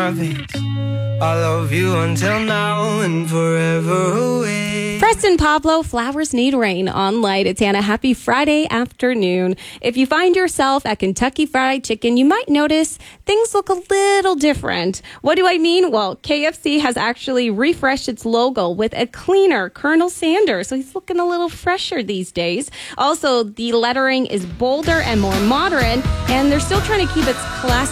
my veins. I love you until now and forever away. Preston Pablo, Flowers Need Rain on Light. It's Hannah. Happy Friday afternoon. If you find yourself at Kentucky Fried Chicken, you might notice things look a little different. What do I mean? Well, KFC has actually refreshed its logo with a cleaner Colonel Sanders, so he's looking a little fresher these days. Also, the lettering is bolder and more modern, and they're still trying to keep its classic